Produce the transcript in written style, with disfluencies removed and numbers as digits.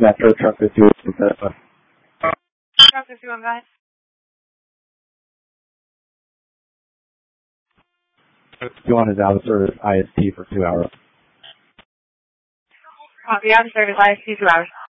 Metro Truck 51. Truck 51, go ahead. You want his out of service IST for 2 hours. Copy, out of service IST 2 hours.